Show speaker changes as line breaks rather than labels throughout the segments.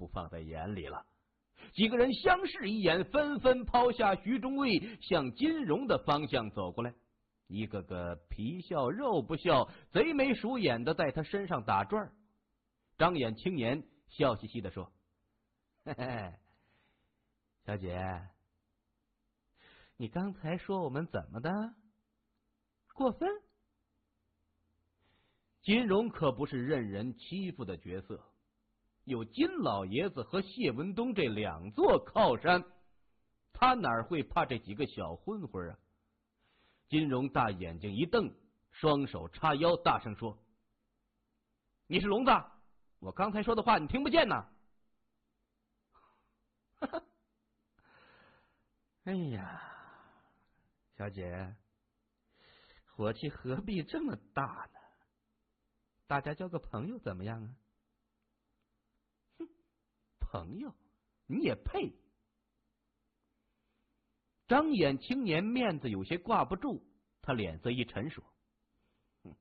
放在眼里了。几个人相视一眼，纷纷抛下徐中尉，向金荣的方向走过来，一个个皮笑肉不笑，贼眉鼠眼的在他身上打转。张眼青年笑嘻嘻的说：“嘿嘿，小姐，你刚才说我们怎么的？过分？”金荣可不是任人欺负的角色，有金老爷子和谢文东这两座靠山，他哪会怕这几个小混混啊？金荣大眼睛一瞪，双手叉腰，大声说：“你是聋子？我刚才说的话你听不见呐？”哎呀，小姐，火气何必这么大呢？大家交个朋友怎么样啊？哼，朋友，你也配？张眼青年面子有些挂不住，他脸色一沉说：“哼，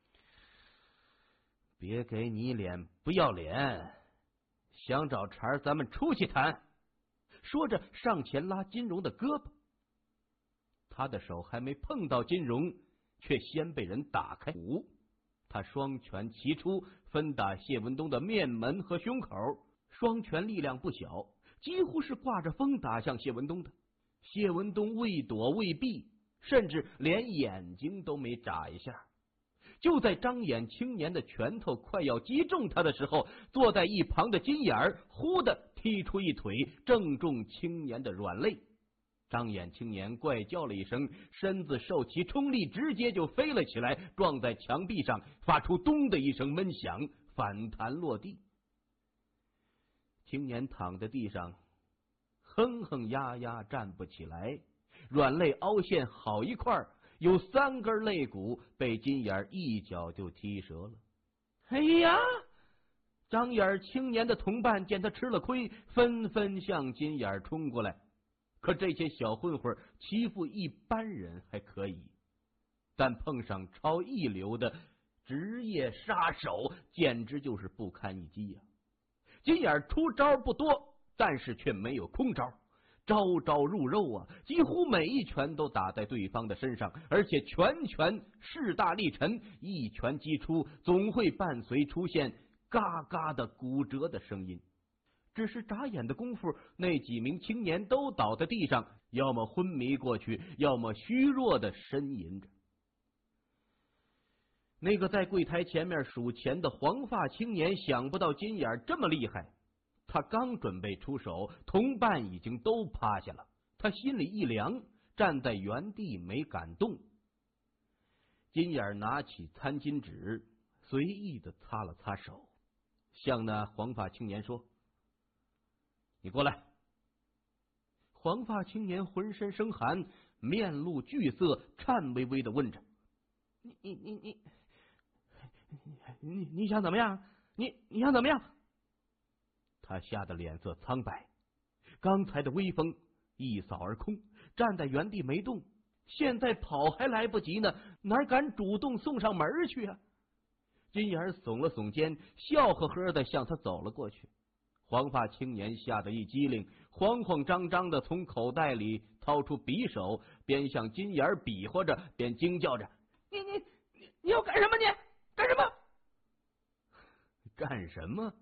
别给你脸不要脸，想找茬咱们出去谈。”说着上前拉金荣的胳膊，他的手还没碰到金荣，却先被人打开鼓。他双拳齐出，分打谢文东的面门和胸口，双拳力量不小，几乎是挂着风打向谢文东的。谢文东未躲未避，甚至连眼睛都没眨一下。就在张眼青年的拳头快要击中他的时候，坐在一旁的金眼儿忽的踢出一腿，正中青年的软肋。张眼青年怪叫了一声，身子受其冲力，直接就飞了起来，撞在墙壁上，发出咚的一声闷响，反弹落地。青年躺在地上，哼哼呀呀站不起来，软肋凹陷好一块，有3根肋骨被金眼一脚就踢折了。哎呀！张眼青年的同伴见他吃了亏，纷纷向金眼冲过来。可这些小混混欺负一般人还可以，但碰上超一流的职业杀手，简直就是不堪一击呀！金眼出招不多，但是却没有空招，招招入肉啊！几乎每一拳都打在对方的身上，而且拳拳势大力沉，一拳击出，总会伴随出现嘎嘎的骨折的声音。只是眨眼的功夫，那几名青年都倒在地上，要么昏迷过去，要么虚弱的呻吟着。那个在柜台前面数钱的黄发青年想不到金眼这么厉害，他刚准备出手，同伴已经都趴下了，他心里一凉，站在原地没敢动。金眼拿起餐巾纸，随意的擦了擦手，向那黄发青年说：“你过来。”黄发青年浑身生寒，面露惧色，颤巍巍的问着：“你想怎么样？你想怎么样？”他吓得脸色苍白，刚才的威风一扫而空，站在原地没动。现在跑还来不及呢，哪敢主动送上门去啊？金眼耸了耸肩，笑呵呵的向他走了过去。黄发青年吓得一激灵，慌慌张张的从口袋里掏出匕首，边向金眼比划着，边惊叫着：“你要干什么？你干什么？干什么？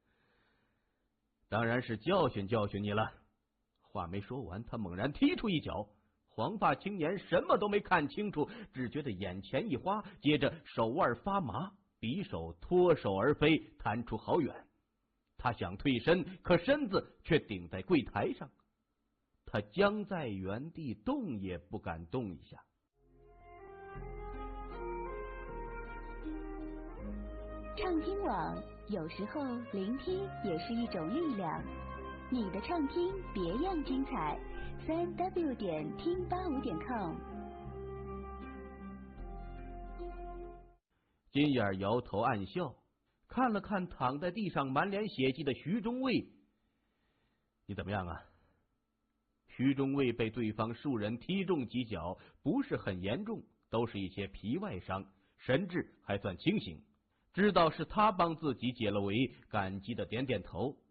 当然是教训教训你了。”话没说完，他猛然踢出一脚。黄发青年什么都没看清楚，只觉得眼前一花，接着手腕发麻，匕首脱手而飞，弹出好远。他想退身，可身子却顶在柜台上，他僵在原地，动也不敢动一下。
畅听网，有时候聆听也是一种力量。你的畅听别样精彩，3w 点听85.com。
金眼摇头暗笑，看了看躺在地上满脸血迹的徐中尉：“你怎么样啊？”徐中尉被对方数人踢中几脚，不是很严重，都是一些皮外伤，神志还算清醒，知道是他帮自己解了围，感激的点点头。